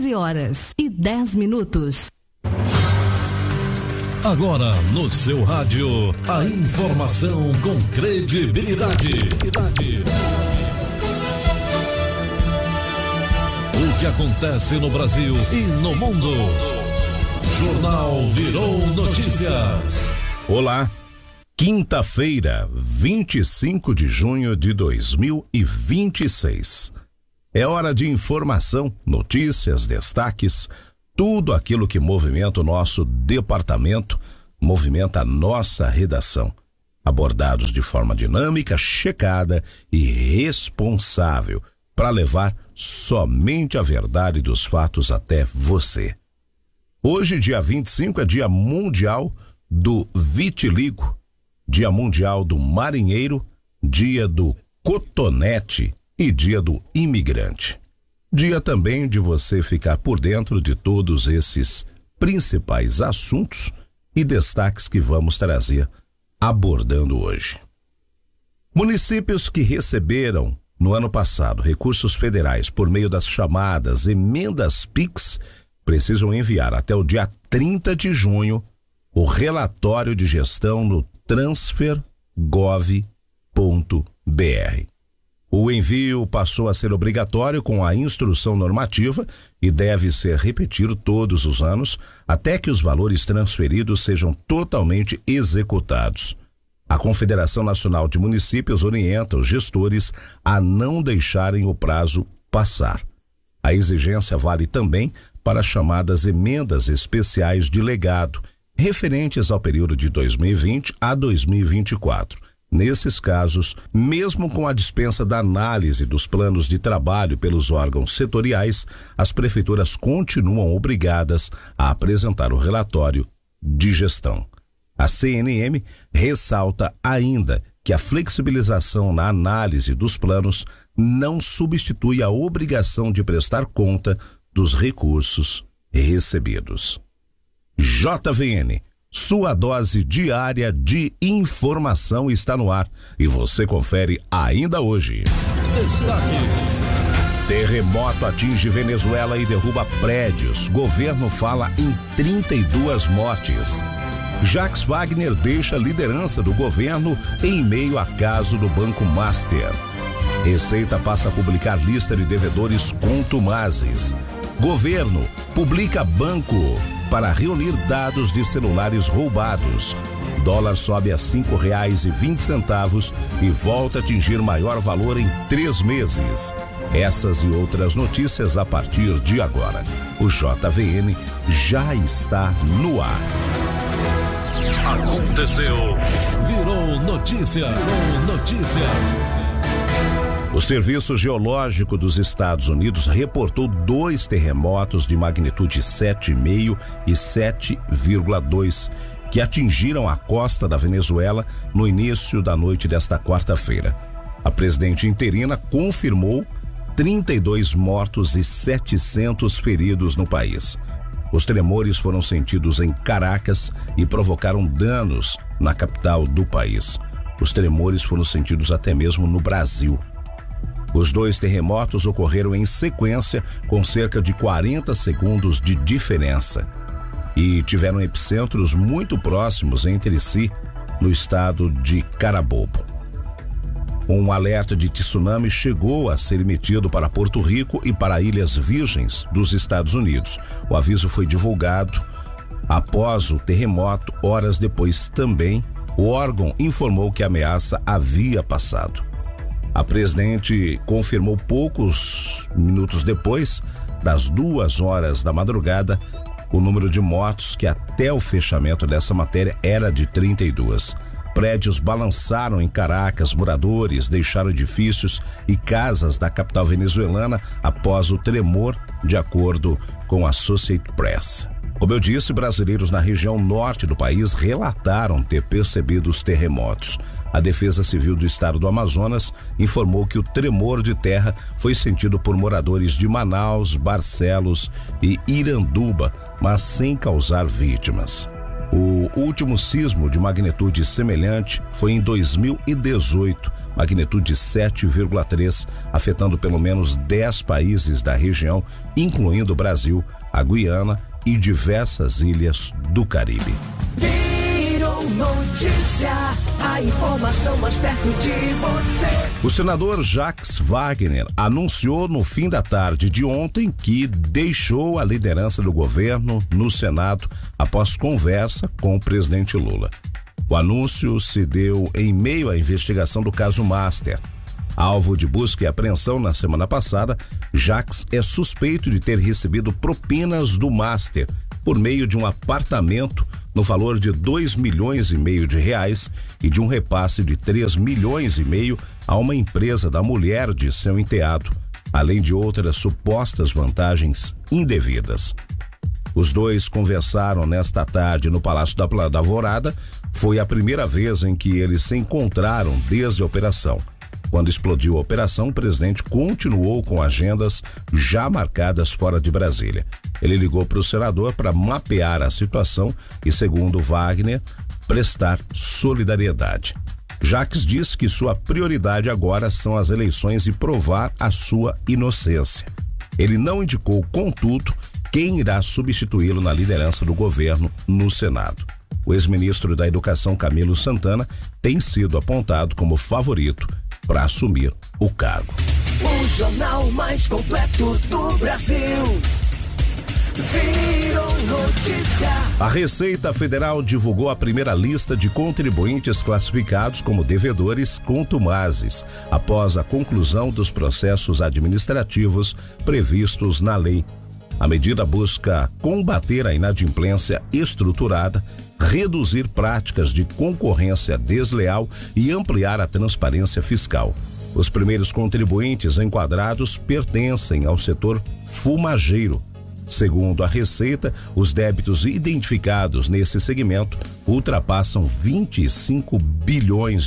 13h10. Agora no seu rádio, a informação com credibilidade. O que acontece no Brasil e no mundo. Jornal Virou Notícias. Olá, quinta-feira, 25 de junho de 2026. É hora de informação, notícias, destaques, tudo aquilo que movimenta o nosso departamento, movimenta a nossa redação. Abordados de forma dinâmica, checada e responsável, para levar somente a verdade dos fatos até você. Hoje, dia 25, é Dia Mundial do Vitiligo, Dia Mundial do Marinheiro, Dia do Cotonete e Dia do Imigrante. Dia também de você ficar por dentro de todos esses principais assuntos e destaques que vamos trazer abordando hoje. Municípios que receberam no ano passado recursos federais por meio das chamadas emendas PIX precisam enviar até o dia 30 de junho o relatório de gestão no transfer.gov.br. O envio passou a ser obrigatório com a instrução normativa e deve ser repetido todos os anos até que os valores transferidos sejam totalmente executados. A Confederação Nacional de Municípios orienta os gestores a não deixarem o prazo passar. A exigência vale também para as chamadas emendas especiais de legado, referentes ao período de 2020 a 2024. Nesses casos, mesmo com a dispensa da análise dos planos de trabalho pelos órgãos setoriais, as prefeituras continuam obrigadas a apresentar o relatório de gestão. A CNM ressalta ainda que a flexibilização na análise dos planos não substitui a obrigação de prestar conta dos recursos recebidos. JVN, sua dose diária de informação está no ar e você confere ainda hoje. Destaques. Terremoto atinge Venezuela e derruba prédios. Governo fala em 32 mortes. Jacques Wagner deixa a liderança do governo em meio a caso do Banco Master. Receita passa a publicar lista de devedores contumazes. Governo publica banco para reunir dados de celulares roubados. Dólar sobe a R$5,20 e volta a atingir maior valor em 3 meses. Essas e outras notícias a partir de agora. O JVN já está no ar. Aconteceu. Virou notícia. O Serviço Geológico dos Estados Unidos reportou 2 terremotos de magnitude 7,5 e 7,2 que atingiram a costa da Venezuela no início da noite desta quarta-feira. A presidente interina confirmou 32 mortos e 700 feridos no país. Os tremores foram sentidos em Caracas e provocaram danos na capital do país. Os tremores foram sentidos até mesmo no Brasil. Os 2 terremotos ocorreram em sequência, com cerca de 40 segundos de diferença, e tiveram epicentros muito próximos entre si no estado de Carabobo. Um alerta de tsunami chegou a ser emitido para Porto Rico e para Ilhas Virgens dos Estados Unidos. O aviso foi divulgado após o terremoto. Horas depois também, o órgão informou que a ameaça havia passado. A presidente confirmou poucos minutos depois, das 2 horas da madrugada, o número de mortos, que até o fechamento dessa matéria era de 32. Prédios balançaram em Caracas, moradores deixaram edifícios e casas da capital venezuelana após o tremor, de acordo com a Associated Press. Como eu disse, brasileiros na região norte do país relataram ter percebido os terremotos. A Defesa Civil do Estado do Amazonas informou que o tremor de terra foi sentido por moradores de Manaus, Barcelos e Iranduba, mas sem causar vítimas. O último sismo de magnitude semelhante foi em 2018, magnitude 7,3, afetando pelo menos 10 países da região, incluindo o Brasil, a Guiana e diversas ilhas do Caribe. Virou notícia, a informação mais perto de você. O senador Jacques Wagner anunciou no fim da tarde de ontem que deixou a liderança do governo no Senado após conversa com o presidente Lula. O anúncio se deu em meio à investigação do caso Master. Alvo de busca e apreensão na semana passada, Jacques é suspeito de ter recebido propinas do Master por meio de um apartamento no valor de R$2,5 milhões e de um repasse de R$3,5 milhões a uma empresa da mulher de seu enteado, além de outras supostas vantagens indevidas. Os dois conversaram nesta tarde no Palácio da Alvorada. Foi a primeira vez em que eles se encontraram desde a operação. Quando explodiu a operação, o presidente continuou com agendas já marcadas fora de Brasília. Ele ligou para o senador para mapear a situação e, segundo Wagner, prestar solidariedade. Jacques disse que sua prioridade agora são as eleições e provar a sua inocência. Ele não indicou, contudo, quem irá substituí-lo na liderança do governo no Senado. O ex-ministro da Educação, Camilo Santana, tem sido apontado como favorito para assumir o cargo. O jornal mais completo do Brasil. Virou notícia. A Receita Federal divulgou a primeira lista de contribuintes classificados como devedores contumazes, após a conclusão dos processos administrativos previstos na lei. A medida busca combater a inadimplência estruturada, reduzir práticas de concorrência desleal e ampliar a transparência fiscal. Os primeiros contribuintes enquadrados pertencem ao setor fumageiro. Segundo a Receita, os débitos identificados nesse segmento ultrapassam R$25 bilhões.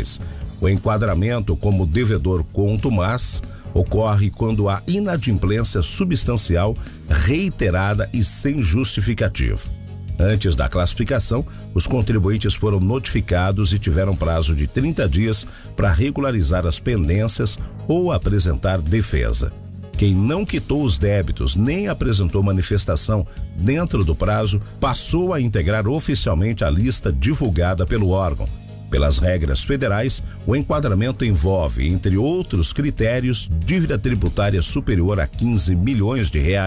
O enquadramento como devedor contumaz ocorre quando há inadimplência substancial, reiterada e sem justificativa. Antes da classificação, os contribuintes foram notificados e tiveram prazo de 30 dias para regularizar as pendências ou apresentar defesa. Quem não quitou os débitos nem apresentou manifestação dentro do prazo passou a integrar oficialmente a lista divulgada pelo órgão. Pelas regras federais, o enquadramento envolve, entre outros critérios, dívida tributária superior a R$15 milhões,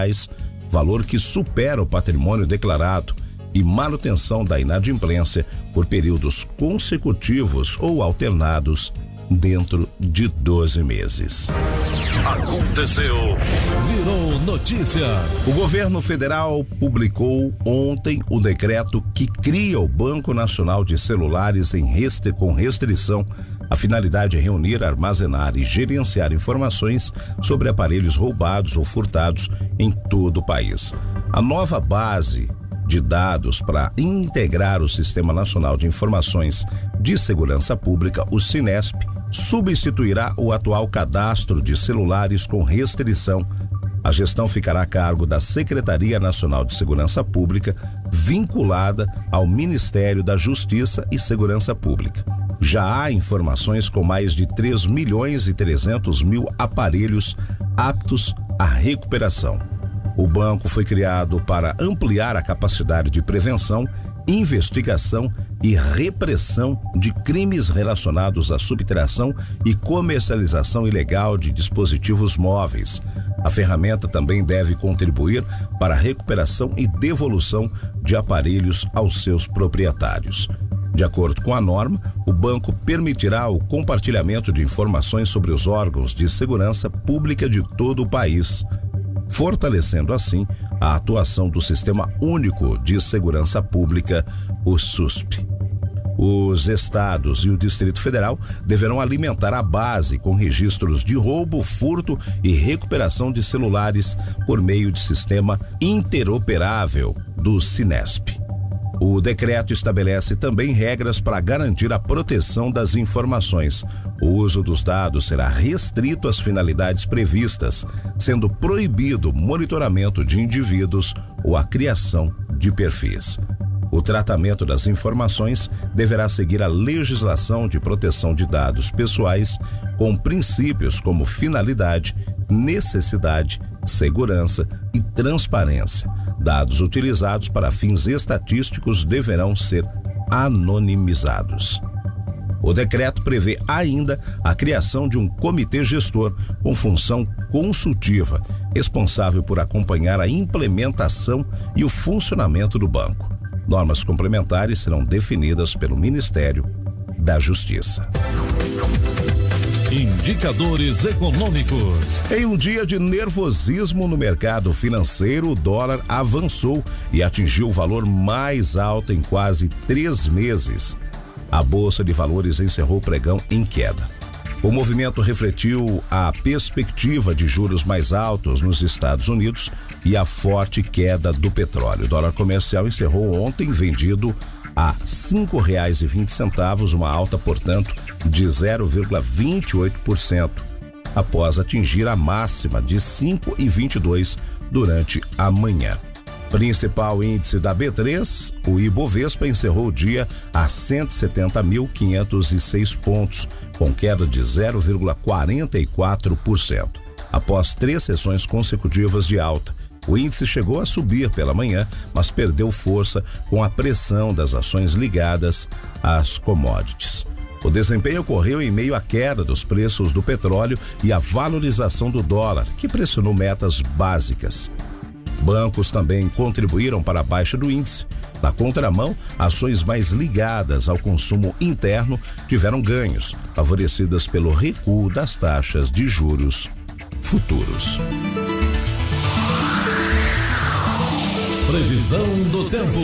valor que supera o patrimônio declarado, e manutenção da inadimplência por períodos consecutivos ou alternados dentro de 12 meses. Aconteceu, virou notícia. O governo federal publicou ontem o decreto que cria o Banco Nacional de Celulares com restrição. A finalidade é reunir, armazenar e gerenciar informações sobre aparelhos roubados ou furtados em todo o país. A nova base de dados para integrar o Sistema Nacional de Informações de Segurança Pública, o Sinesp, substituirá o atual cadastro de celulares com restrição. A gestão ficará a cargo da Secretaria Nacional de Segurança Pública, vinculada ao Ministério da Justiça e Segurança Pública. Já há informações com mais de 3.300.000 aparelhos aptos à recuperação. O banco foi criado para ampliar a capacidade de prevenção, investigação e repressão de crimes relacionados à subtração e comercialização ilegal de dispositivos móveis. A ferramenta também deve contribuir para a recuperação e devolução de aparelhos aos seus proprietários. De acordo com a norma, o banco permitirá o compartilhamento de informações sobre os órgãos de segurança pública de todo o país, fortalecendo assim a atuação do Sistema Único de Segurança Pública, o SUSP. Os estados e o Distrito Federal deverão alimentar a base com registros de roubo, furto e recuperação de celulares por meio de sistema interoperável do Sinesp. O decreto estabelece também regras para garantir a proteção das informações. O uso dos dados será restrito às finalidades previstas, sendo proibido o monitoramento de indivíduos ou a criação de perfis. O tratamento das informações deverá seguir a legislação de proteção de dados pessoais com princípios como finalidade, necessidade, segurança e transparência. Dados utilizados para fins estatísticos deverão ser anonimizados. O decreto prevê ainda a criação de um comitê gestor com função consultiva, responsável por acompanhar a implementação e o funcionamento do banco. Normas complementares serão definidas pelo Ministério da Justiça. Indicadores econômicos. Em um dia de nervosismo no mercado financeiro, o dólar avançou e atingiu o valor mais alto em quase 3 meses. A Bolsa de Valores encerrou o pregão em queda. O movimento refletiu a perspectiva de juros mais altos nos Estados Unidos e a forte queda do petróleo. O dólar comercial encerrou ontem vendido a R$ 5,20, uma alta, portanto, de 0,28%, após atingir a máxima de 5,22 durante a manhã. Principal índice da B3, o Ibovespa encerrou o dia a 170.506 pontos, com queda de 0,44%. Após 3 sessões consecutivas de alta, o índice chegou a subir pela manhã, mas perdeu força com a pressão das ações ligadas às commodities. O desempenho ocorreu em meio à queda dos preços do petróleo e à valorização do dólar, que pressionou metas básicas. Bancos também contribuíram para a baixa do índice. Na contramão, ações mais ligadas ao consumo interno tiveram ganhos, favorecidas pelo recuo das taxas de juros futuros. Previsão do tempo.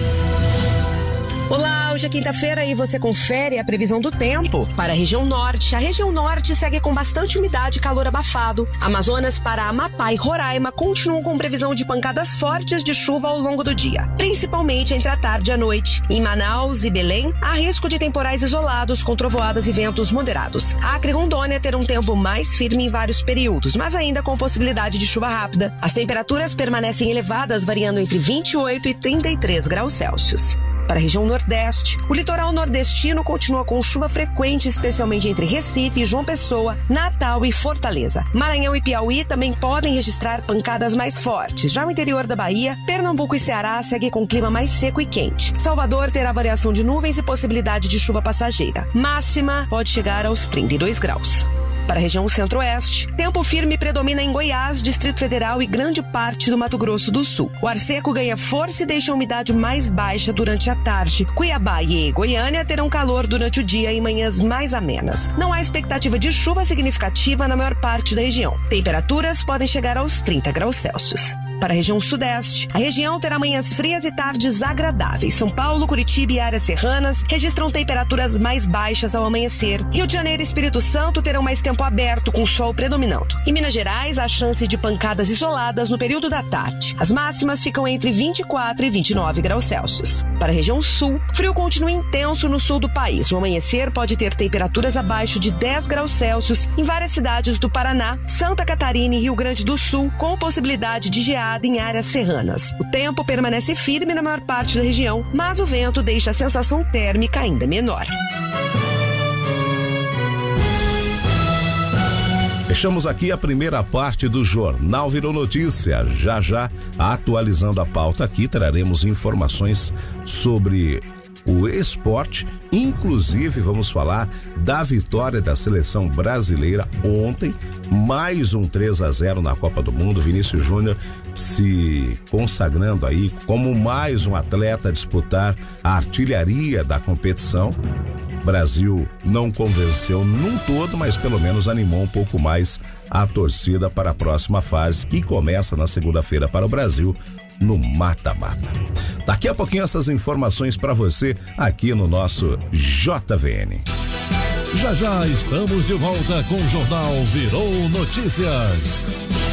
Olá, hoje é quinta-feira e você confere a previsão do tempo para a região norte. A região norte segue com bastante umidade e calor abafado. Amazonas, Pará, Amapá e Roraima continuam com previsão de pancadas fortes de chuva ao longo do dia, principalmente entre a tarde e a noite. Em Manaus e Belém, há risco de temporais isolados com trovoadas e ventos moderados. Acre e Rondônia terão um tempo mais firme em vários períodos, mas ainda com possibilidade de chuva rápida. As temperaturas permanecem elevadas, variando entre 28 e 33 graus Celsius. Para a região nordeste, o litoral nordestino continua com chuva frequente, especialmente entre Recife, João Pessoa, Natal e Fortaleza. Maranhão e Piauí também podem registrar pancadas mais fortes. Já o interior da Bahia, Pernambuco e Ceará segue com clima mais seco e quente. Salvador terá variação de nuvens e possibilidade de chuva passageira. Máxima pode chegar aos 32 graus. Para a região centro-oeste, tempo firme predomina em Goiás, Distrito Federal e grande parte do Mato Grosso do Sul. O ar seco ganha força e deixa a umidade mais baixa durante a tarde. Cuiabá e Goiânia terão calor durante o dia e manhãs mais amenas. Não há expectativa de chuva significativa na maior parte da região. Temperaturas podem chegar aos 30 graus Celsius. Para a região sudeste, a região terá manhãs frias e tardes agradáveis. São Paulo, Curitiba e áreas serranas registram temperaturas mais baixas ao amanhecer. Rio de Janeiro e Espírito Santo terão mais tempo aberto com sol predominando. Em Minas Gerais, há chance de pancadas isoladas no período da tarde. As máximas ficam entre 24 e 29 graus Celsius. Para a região sul, frio continua intenso no sul do país. O amanhecer pode ter temperaturas abaixo de 10 graus Celsius em várias cidades do Paraná, Santa Catarina e Rio Grande do Sul, com possibilidade de geada em áreas serranas. O tempo permanece firme na maior parte da região, mas o vento deixa a sensação térmica ainda menor. Fechamos aqui a primeira parte do Jornal Virou Notícia. Já já, atualizando a pauta aqui, traremos informações sobre o esporte. Inclusive, vamos falar da vitória da seleção brasileira ontem, mais um 3-0 na Copa do Mundo. Vinícius Júnior se consagrando aí como mais um atleta a disputar a artilharia da competição. Brasil não convenceu num todo, mas pelo menos animou um pouco mais a torcida para a próxima fase, que começa na segunda-feira para o Brasil, no mata-mata. Daqui a pouquinho essas informações para você aqui no nosso JVN. Já já estamos de volta com o Jornal Virou Notícias.